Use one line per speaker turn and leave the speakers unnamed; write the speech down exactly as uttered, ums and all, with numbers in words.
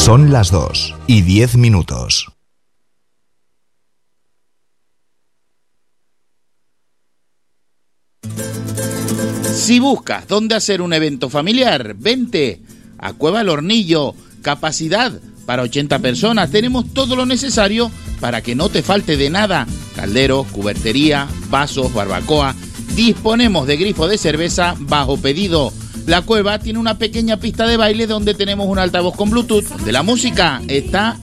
Son las dos y diez minutos.
Si buscas dónde hacer un evento familiar, vente a Cueva El Hornillo. Capacidad para ochenta personas. Tenemos todo lo necesario para que no te falte de nada. Calderos, cubertería, vasos, barbacoa. Disponemos de grifo de cerveza bajo pedido. La cueva tiene una pequeña pista de baile donde tenemos un altavoz con Bluetooth, donde la música está